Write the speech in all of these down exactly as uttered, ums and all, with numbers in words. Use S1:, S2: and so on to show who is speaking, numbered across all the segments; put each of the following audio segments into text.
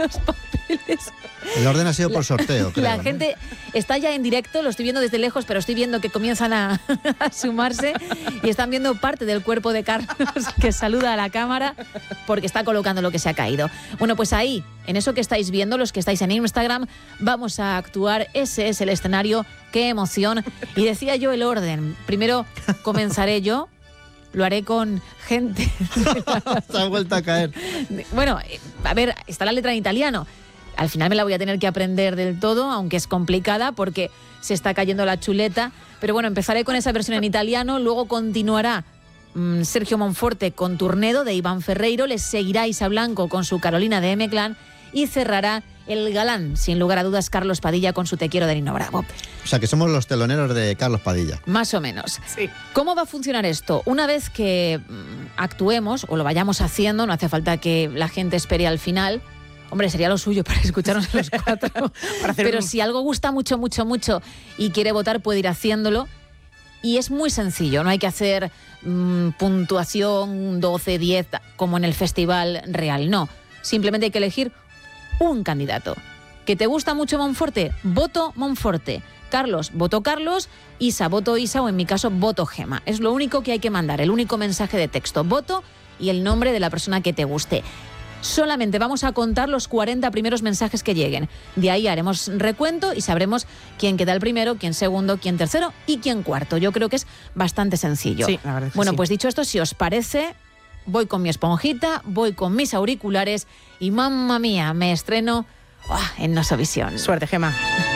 S1: los papeles.
S2: El orden ha sido por sorteo, creo.
S1: La
S2: ¿no?
S1: gente está ya en directo, lo estoy viendo desde lejos, pero estoy viendo que comienzan a, a sumarse y están viendo parte del cuerpo de Carlos que saluda a la cámara porque está colocando lo que se ha caído. Bueno, pues ahí, en eso que estáis viendo, los que estáis en Instagram, vamos a actuar. Ese es el escenario. ¡Qué emoción! Y decía yo el orden. Primero comenzaré yo. Lo haré con gente.
S2: Se ha vuelto a caer.
S1: Bueno, a ver, está la letra en italiano. Al final me la voy a tener que aprender del todo, aunque es complicada porque se está cayendo la chuleta. Pero bueno, empezaré con esa versión en italiano, luego continuará mmm, Sergio Monforte con Turnedo de Iván Ferreiro, les seguirá Isa Blanco con su Carolina de M-Clan y cerrará el galán, sin lugar a dudas, Carlos Padilla con su Te quiero de Nino Bravo.
S2: O sea, que somos los teloneros de Carlos Padilla.
S1: Más o menos.
S3: Sí.
S1: ¿Cómo va a funcionar esto? Una vez que mmm, actuemos o lo vayamos haciendo, no hace falta que la gente espere al final. Hombre, sería lo suyo para escucharnos a los cuatro. Para hacer Pero un... si algo gusta mucho, mucho, mucho y quiere votar, puede ir haciéndolo. Y es muy sencillo, no hay que hacer mmm, puntuación doce, diez, como en el Festival Real. No, simplemente hay que elegir un candidato. ¿Que te gusta mucho Monforte? Voto Monforte. Carlos, voto Carlos. Isa, voto Isa, o en mi caso, voto Gema. Es lo único que hay que mandar, el único mensaje de texto. Voto y el nombre de la persona que te guste. Solamente vamos a contar los cuarenta primeros mensajes que lleguen. De ahí haremos recuento y sabremos quién queda el primero, quién segundo, quién tercero y quién cuarto. Yo creo que es bastante sencillo.
S3: Sí, la verdad es que
S1: bueno,
S3: sí.
S1: Pues dicho esto, si os parece, voy con mi esponjita, voy con mis auriculares y mamma mía, me estreno ¡oh!, en Nosovisión.
S3: Suerte, Gema.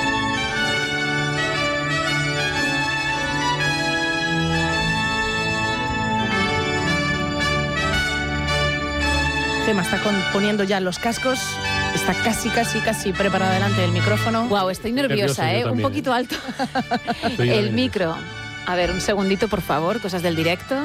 S3: Gema está con, poniendo ya los cascos, está casi, casi, casi preparada delante del micrófono.
S1: Wow, estoy nerviosa,
S4: nervioso,
S1: ¿eh?
S4: yo
S1: Un
S4: también,
S1: poquito
S4: ¿eh?
S1: alto.
S4: Estoy
S1: El
S4: nervioso.
S1: micro. A ver, un segundito, por favor, cosas del directo.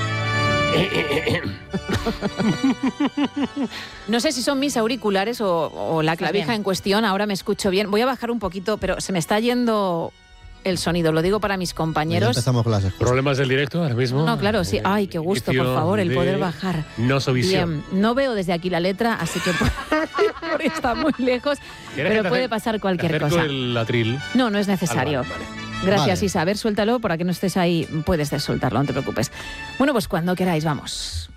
S1: No sé si son mis auriculares o, o la clavija
S3: bien.
S1: en cuestión, ahora me escucho bien. Voy a bajar un poquito, pero se me está yendo el sonido, lo digo para mis
S2: Ya
S1: compañeros.
S2: empezamos con las excusas.
S4: ¿Problemas del directo ahora mismo?
S1: No, claro, sí. Ay, qué gusto, por favor, el poder bajar.
S4: Nosovisión.
S1: Bien, no veo desde aquí la letra, así que porque está muy lejos, pero puede pasar cualquier cosa.
S4: el atril?
S1: No, no es necesario.
S4: Vale, vale.
S1: Gracias,
S2: Vale.
S1: Isa. A ver, suéltalo para que no estés ahí. Puedes soltarlo, no te preocupes. Bueno, pues cuando queráis, vamos.